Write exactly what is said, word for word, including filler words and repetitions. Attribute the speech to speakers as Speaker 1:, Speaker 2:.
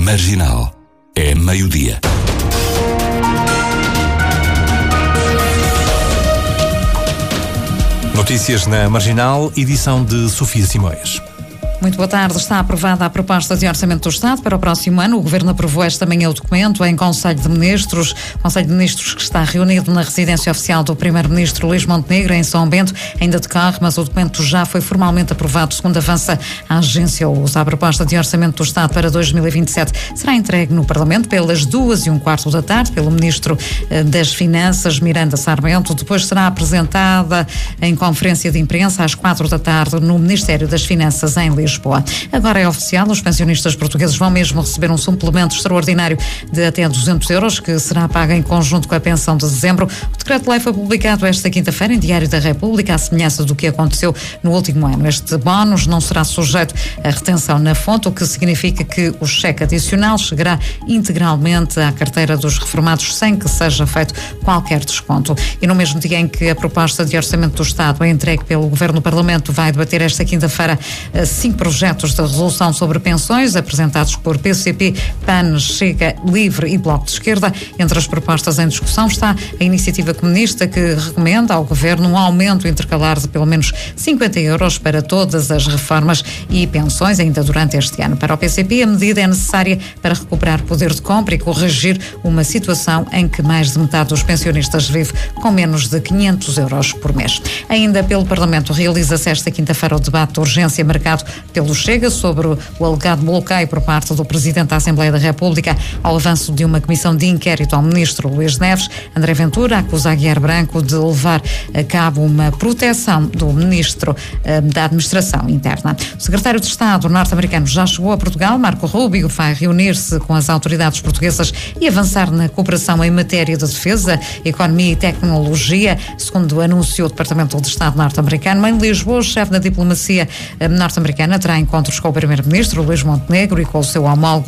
Speaker 1: Marginal. É meio-dia.
Speaker 2: Notícias na Marginal, edição de Sofia Simões.
Speaker 3: Muito boa tarde. Está aprovada a proposta de Orçamento do Estado para o próximo ano. O Governo aprovou esta manhã o documento em Conselho de Ministros. Conselho de Ministros que está reunido na residência oficial do Primeiro-Ministro Luís Montenegro, em São Bento. Ainda decorre, mas o documento já foi formalmente aprovado, segundo avança a agência U S A. A proposta de Orçamento do Estado para dois mil e vinte e sete será entregue no Parlamento pelas duas e um quarto da tarde pelo Ministro das Finanças, Miranda Sarmento. Depois será apresentada em conferência de imprensa às quatro da tarde no Ministério das Finanças, em Lisboa. Agora é oficial, os pensionistas portugueses vão mesmo receber um suplemento extraordinário de até duzentos euros, que será pago em conjunto com a pensão de dezembro. O decreto-lei foi publicado esta quinta-feira em Diário da República, à semelhança do que aconteceu no último ano. Este bónus não será sujeito à retenção na fonte, o que significa que o cheque adicional chegará integralmente à carteira dos reformados sem que seja feito qualquer desconto. E no mesmo dia em que a proposta de Orçamento do Estado é entregue pelo Governo, o Parlamento vai debater esta quinta-feira cinco projetos de resolução sobre pensões apresentados por P C P, P A N, Chega, Livre e Bloco de Esquerda. Entre as propostas em discussão está a iniciativa comunista, que recomenda ao Governo um aumento intercalar de pelo menos cinquenta euros para todas as reformas e pensões ainda durante este ano. Para o P C P, a medida é necessária para recuperar poder de compra e corrigir uma situação em que mais de metade dos pensionistas vive com menos de quinhentos euros por mês. Ainda pelo Parlamento, realiza-se esta quinta-feira o debate de urgência marcado pelo Chega sobre o alegado bloqueio por parte do Presidente da Assembleia da República ao avanço de uma comissão de inquérito ao Ministro Luís Neves. André Ventura acusa Aguiar Branco de levar a cabo uma proteção do Ministro eh, da Administração Interna. O Secretário de Estado norte-americano já chegou a Portugal. Marco Rubio vai reunir-se com as autoridades portuguesas e avançar na cooperação em matéria de defesa, economia e tecnologia, segundo anunciou o Departamento de Estado norte-americano. Em Lisboa, o chefe da diplomacia eh, norte-americana terá encontros com o Primeiro-Ministro Luís Montenegro e com o seu homólogo